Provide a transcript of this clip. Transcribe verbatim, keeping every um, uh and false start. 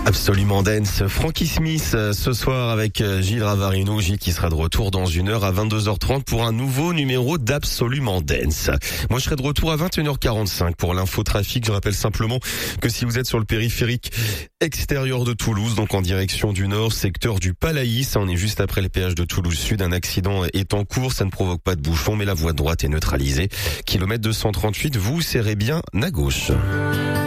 Absolument dance. Frankie Smith ce soir avec Gilles Ravarino. Gilles qui sera de retour dans une heure à vingt-deux heures trente pour un nouveau numéro d'Absolument dance. Moi je serai de retour à vingt et une heures quarante-cinq pour l'infotrafic. Je rappelle simplement que si vous êtes sur le périphérique extérieur de Toulouse, donc en direction du nord, secteur du Palaïs, on est juste après le péage de Toulouse Sud. Un accident est en cours, ça ne provoque pas de bouchon, mais la voie de droite est neutralisée. Kilomètre deux cent trente-huit, vous serrez bien à gauche.